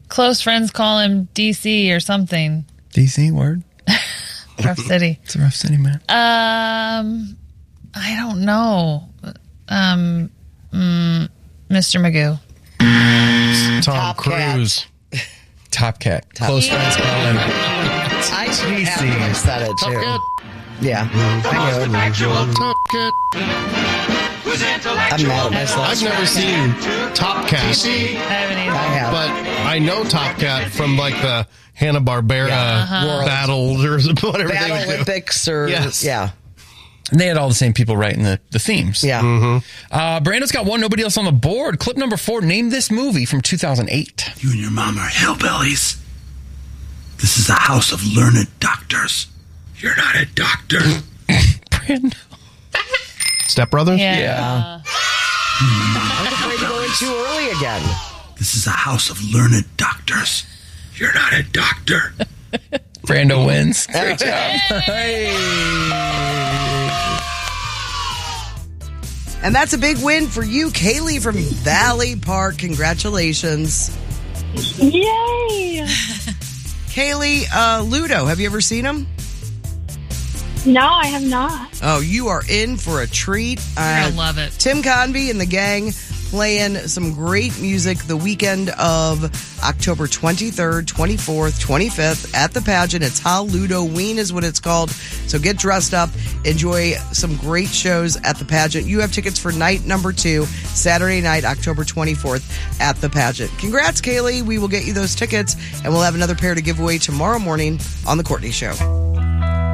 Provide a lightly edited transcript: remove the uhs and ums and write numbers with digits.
close friends call him DC or something. DC, word? Rough city. It's a rough city, man. I don't know. Mr. Magoo. Tom Cruise. Top Cat. Close friends call him. I said it too. Cat. Yeah. I knew it. Top Cat. I'm mad at myself. I've never seen Top Cat, I haven't either. I have. but I know Top Cat from like the Hanna-Barbera battles or whatever they Battle would do. Olympics or Yes. yeah. And they had all the same people writing the themes. Yeah. Brandon's got one, nobody else on the board. Clip number 4, name this movie from 2008. You and your mom are hillbillies. This is a house of learned doctors. You're not a doctor. Brandon. Step Brothers? Yeah. I'm afraid to go in too early again. This is a house of learned doctors. You're not a doctor. Brando wins. Great job. And that's a big win for you, Kaylee from Valley Park. Congratulations. Yay! Kaylee, Ludo, have you ever seen him? No, I have not. Oh, you are in for a treat. I love it. Tim Convey and the gang playing some great music the weekend of October 23rd, 24th, 25th at the pageant. It's Halloween is what it's called. So get dressed up. Enjoy some great shows at the pageant. You have tickets for night number 2, Saturday night, October 24th at the pageant. Congrats, Kaylee. We will get you those tickets, and we'll have another pair to give away tomorrow morning on The Courtney Show.